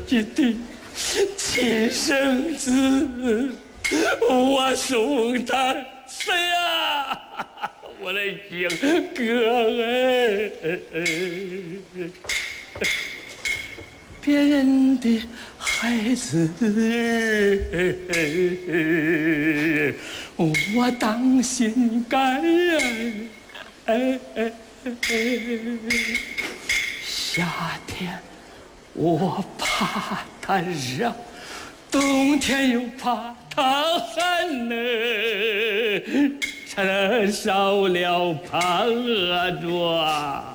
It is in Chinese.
己的亲生子，我送他死呀！我的亲哥哎！别人的孩子，我当心肝哎！夏天我怕它热，冬天又怕它寒呢，吃了少了怕饿着。